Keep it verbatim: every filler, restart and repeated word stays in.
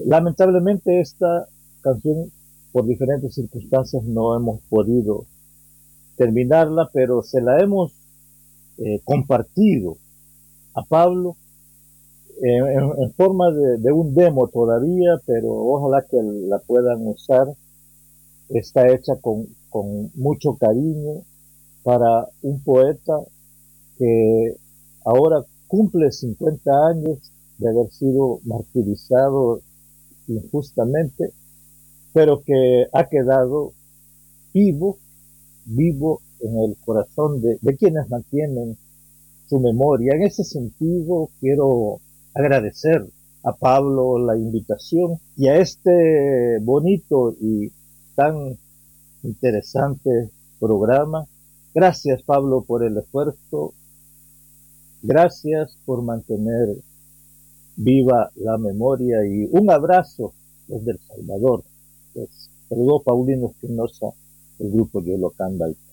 Lamentablemente esta canción, por diferentes circunstancias, no hemos podido terminarla, pero se la hemos eh, compartido a Pablo eh, en, en, forma de, de un demo todavía, pero ojalá que la puedan usar. Está hecha con, con mucho cariño para un poeta que ahora cumple cincuenta años de haber sido martirizado injustamente, pero que ha quedado vivo, vivo en el corazón de, de quienes mantienen su memoria. En ese sentido, quiero agradecer a Pablo la invitación y a este bonito y tan interesante programa. Gracias, Pablo, por el esfuerzo. Gracias por mantener viva la memoria y un abrazo desde El Salvador. Pues, saludo Paulino Espinosa, el grupo Yolocanda.